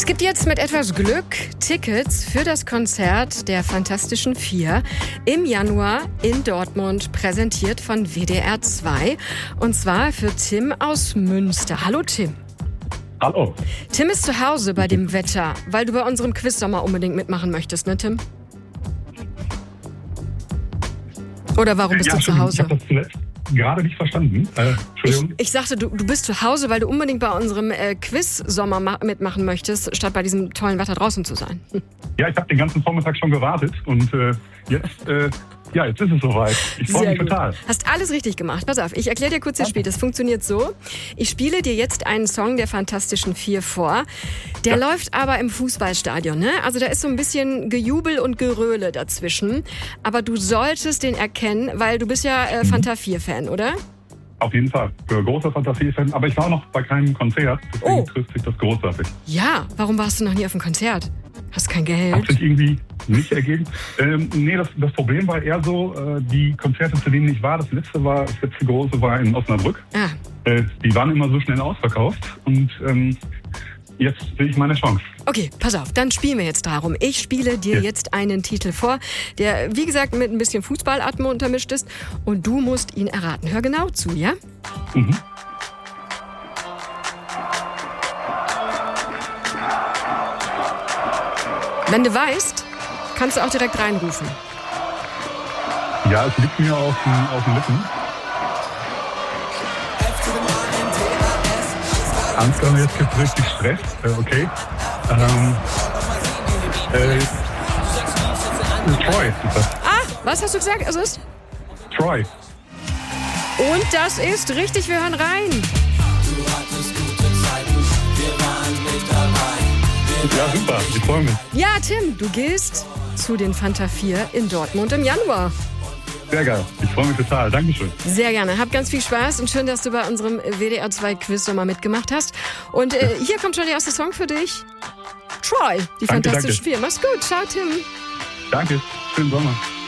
gibt jetzt mit etwas Glück Tickets für das Konzert der Fantastischen Vier im Januar in Dortmund, präsentiert von WDR 2. Und zwar für Tim aus Münster. Hallo Tim. Hallo. Tim ist zu Hause bei dem Wetter, weil du bei unserem Quiz-Sommer unbedingt mitmachen möchtest, ne Tim? Oder warum bist du zu Hause? Ich habe das zuletzt gerade nicht verstanden. Entschuldigung. Ich sagte, du bist zu Hause, weil du unbedingt bei unserem Quiz-Sommer mitmachen möchtest, statt bei diesem tollen Wetter draußen zu sein. Ja, ich habe den ganzen Vormittag schon gewartet und jetzt ist es soweit. Ich freue mich total. Hast alles richtig gemacht. Pass auf, ich erkläre dir kurz das Spiel. Das funktioniert so. Ich spiele dir jetzt einen Song der Fantastischen Vier vor. Der läuft aber im Fußballstadion, ne? Also da ist so ein bisschen Gejubel und Geröle dazwischen. Aber du solltest den erkennen, weil du bist ja Fanta 4-Fan, oder? Auf jeden Fall. Großer Fantasie-Fan. Aber ich war noch bei keinem Konzert. Deswegen trifft sich das großartig. Ja, warum warst du noch nie auf einem Konzert? Hast kein Geld? Hat sich irgendwie nicht ergeben. Das Problem war eher so, die Konzerte, zu denen ich war, das letzte große war in Osnabrück. Die waren immer so schnell ausverkauft und jetzt sehe ich meine Chance. Okay, pass auf, dann spielen wir jetzt darum. Ich spiele dir jetzt einen Titel vor, der, wie gesagt, mit ein bisschen Fußballatmo untermischt ist und du musst ihn erraten. Hör genau zu, ja? Mhm. Wenn du weißt, kannst du auch direkt reinrufen. Ja, es liegt mir auf den Lippen. Ansgar jetzt gibt richtig Stress. Okay. Troy ist das. Was hast du gesagt? Also ist Troy. Und das ist richtig, wir hören rein. Du hattest gute Zeiten, wir waren mit dabei. Ja, super, ich freue mich. Ja, Tim, du gehst zu den Fanta 4 in Dortmund im Januar. Sehr geil, ich freue mich total. Dankeschön. Sehr gerne, hab ganz viel Spaß und schön, dass du bei unserem WDR 2 Quiz Sommer mitgemacht hast. Und hier kommt schon der erste Song für dich. Troy, die Fantastischen Vier. Mach's gut, ciao Tim. Danke, schönen Sommer.